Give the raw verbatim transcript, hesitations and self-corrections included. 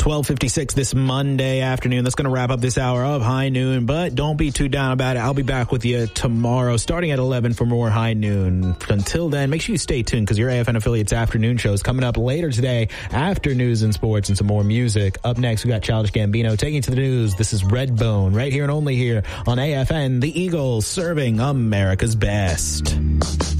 twelve fifty-six this Monday afternoon. That's going to wrap up this hour of High Noon, but don't be too down about it. I'll be back with you tomorrow starting at eleven for more High Noon. Until then, make sure you stay tuned because your A F N affiliates afternoon show is coming up later today after news and sports and some more music. Up next, we got Childish Gambino taking you to the news. This is Redbone right here and only here on A F N, the Eagles serving America's best.